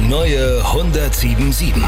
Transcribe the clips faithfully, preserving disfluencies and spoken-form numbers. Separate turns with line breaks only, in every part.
neue hundertsieben Komma sieben.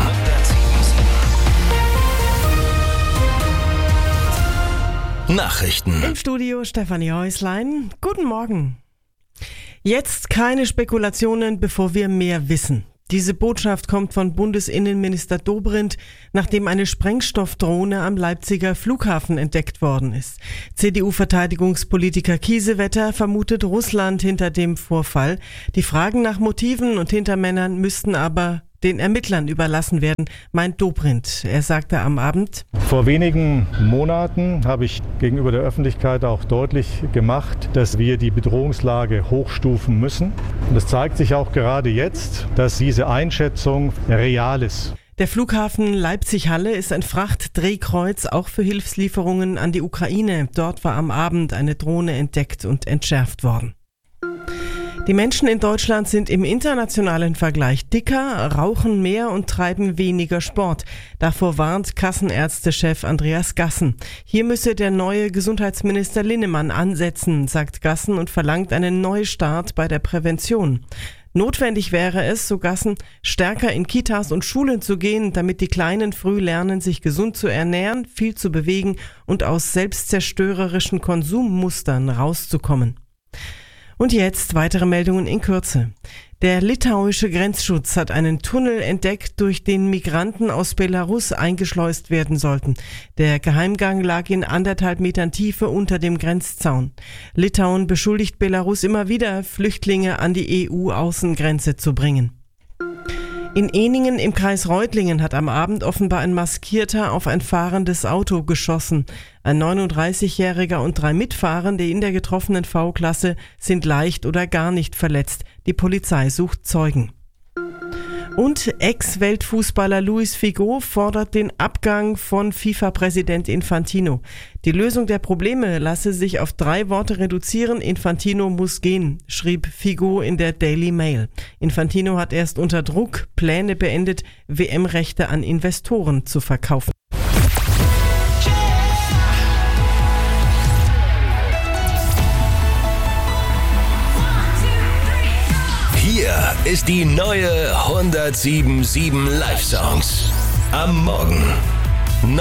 Nachrichten.
Im Studio Stefanie Häuslein. Guten Morgen. Jetzt keine Spekulationen, bevor wir mehr wissen. Diese Botschaft kommt von Bundesinnenminister Dobrindt, nachdem eine Sprengstoffdrohne am Leipziger Flughafen entdeckt worden ist. C D U-Verteidigungspolitiker Kiesewetter vermutet Russland hinter dem Vorfall. Die Fragen nach Motiven und Hintermännern müssten aber den Ermittlern überlassen werden, meint Dobrindt. Er sagte am Abend:
Vor wenigen Monaten habe ich gegenüber der Öffentlichkeit auch deutlich gemacht, dass wir die Bedrohungslage hochstufen müssen. Und es zeigt sich auch gerade jetzt, dass diese Einschätzung real ist.
Der Flughafen Leipzig-Halle ist ein Frachtdrehkreuz, auch für Hilfslieferungen an die Ukraine. Dort war am Abend eine Drohne entdeckt und entschärft worden. Die Menschen in Deutschland sind im internationalen Vergleich dicker, rauchen mehr und treiben weniger Sport. Davor warnt Kassenärztechef Andreas Gassen. Hier müsse der neue Gesundheitsminister Linnemann ansetzen, sagt Gassen und verlangt einen Neustart bei der Prävention. Notwendig wäre es, so Gassen, stärker in Kitas und Schulen zu gehen, damit die Kleinen früh lernen, sich gesund zu ernähren, viel zu bewegen und aus selbstzerstörerischen Konsummustern rauszukommen. Und jetzt weitere Meldungen in Kürze. Der litauische Grenzschutz hat einen Tunnel entdeckt, durch den Migranten aus Belarus eingeschleust werden sollten. Der Geheimgang lag in anderthalb Metern Tiefe unter dem Grenzzaun. Litauen beschuldigt Belarus immer wieder, Flüchtlinge an die E U-Außengrenze zu bringen. In Ehningen im Kreis Reutlingen hat am Abend offenbar ein Maskierter auf ein fahrendes Auto geschossen. Ein neununddreißigjähriger und drei Mitfahrende in der getroffenen V-Klasse sind leicht oder gar nicht verletzt. Die Polizei sucht Zeugen. Und Ex-Weltfußballer Luis Figo fordert den Abgang von FIFA-Präsident Infantino. Die Lösung der Probleme lasse sich auf drei Worte reduzieren: Infantino muss gehen, schrieb Figo in der Daily Mail. Infantino hat erst unter Druck Pläne beendet, W M-Rechte an Investoren zu verkaufen.
Hier ist die neue hundertsieben Komma sieben Live-Songs. Am Morgen.